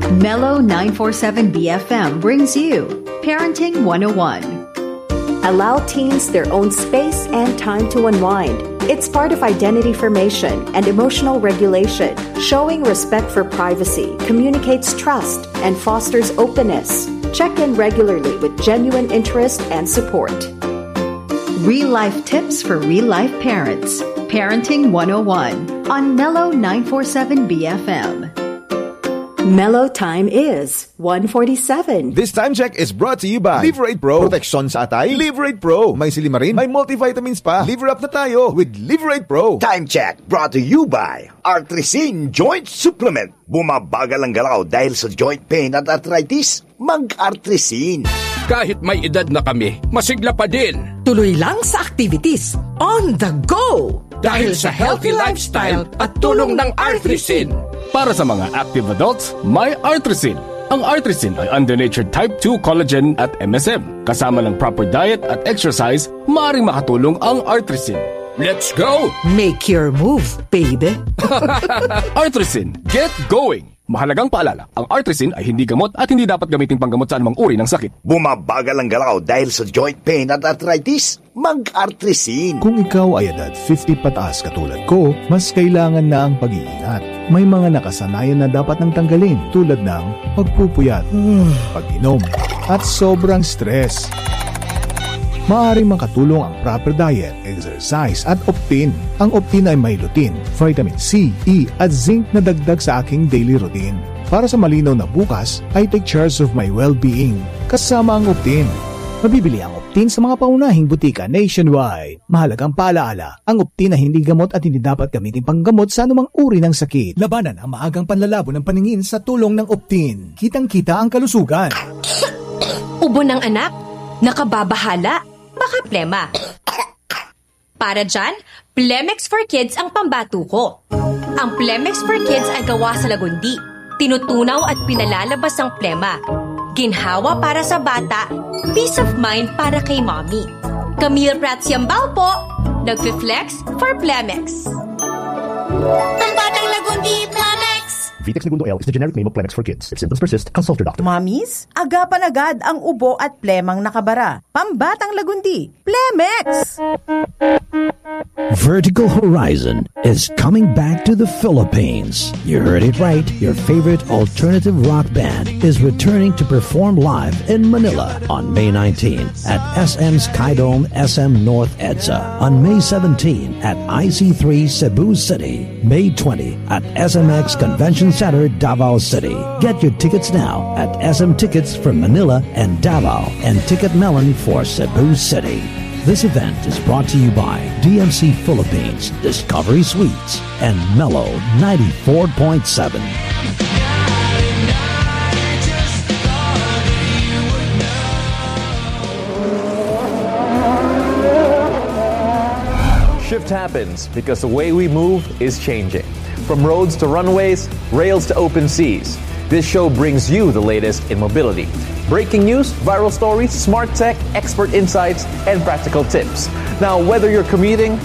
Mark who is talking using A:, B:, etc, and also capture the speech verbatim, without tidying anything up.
A: Mellow nine forty-seven B F M brings you Parenting one oh one.
B: Allow teens their own space and time to unwind. It's part of identity formation and emotional regulation. Showing respect for privacy communicates trust and fosters openness. Check in regularly with genuine interest and support.
A: Real-life tips for real-life parents. Parenting one oh one on Mellow nine forty-seven B F M.
B: Mellow time is one forty-seven.
C: This time check is brought to you by Liverate Pro. Protection sa atay? Liverate Pro. May silimarin? May multivitamins pa? Liver up na tayo with Liverate Pro.
D: Time check brought to you by Artresin Joint Supplement. Bumabagal ang galaw dahil sa joint pain at arthritis. Mag-Artresin.
E: Kahit may edad na kami, masigla pa din.
F: Tuloy lang sa activities. On the go!
E: Dahil sa healthy lifestyle at tulong ng Artresin.
G: Para sa mga active adults, may Artresin. Ang Artresin ay under-natured type two collagen at M S M. Kasama ng proper diet at exercise, maaaring makatulong ang Artresin.
E: Let's go!
F: Make your move, baby!
G: Artresin, get going! Mahalagang paalala, ang Artresin ay hindi gamot at hindi dapat gamitin panggamot sa anumang uri ng sakit.
D: Bumabagal ang galaw dahil sa joint pain at arthritis. Mag-Artresin.
H: Kung ikaw ay edad fifty pataas katulad ko, mas kailangan na ang pag-iingat. May mga nakasanayan na dapat nang tanggalin tulad ng pagpupuyat, pag-inom, at sobrang stress. Maaaring makatulong ang proper diet, exercise at Optin. Ang Optin ay may lutein, vitamin C, E at zinc na dagdag sa aking daily routine. Para sa malinaw na bukas, I take charge of my well-being. Kasama ang Optin. Mabibili ang Optin sa mga paunahing butika nationwide. Mahalagang paalaala, ang Optin ay hindi gamot at hindi dapat gamitin panggamot sa anumang uri ng sakit. Labanan ang maagang panlalabo ng paningin sa tulong ng Optin. Kitang-kita ang kalusugan.
I: Ubo ng anak, nakababahala, baka plema. Para dyan, Plemex for Kids ang pambato ko. Ang Plemex for Kids ay gawa sa lagundi. Tinutunaw at pinalalabas ang plema. Ginhawa para sa bata, peace of mind para kay mommy. Camille Prats Yambao po, nagfi-flex for Plemex. Pambatang lagundi, Plemex!
J: Vitex Segundo L is the generic name of Plemex for kids. If symptoms persist, consult your doctor.
K: Mommies, agapan agad ang ubo at plemang nakabara. Pambatang lagundi, Plemex!
L: Vertical Horizon is coming back to the Philippines. You heard it right. Your favorite alternative rock band is returning to perform live in Manila on May nineteenth at S M Skydome S M North EDSA, on May seventeenth at I C three Cebu City, May twentieth at S M X Convention Center Davao City. Get your tickets now at S M Tickets for Manila and Davao and Ticket Melon for Cebu City. This event is brought to you by D M C Philippines, Discovery Suites, and Mellow ninety-four point seven.
M: Shift happens because the way we move is changing. From roads to runways, rails to open seas. This show brings you the latest in mobility. Breaking news, viral stories, smart tech, expert insights, and practical tips. Now, whether you're commuting,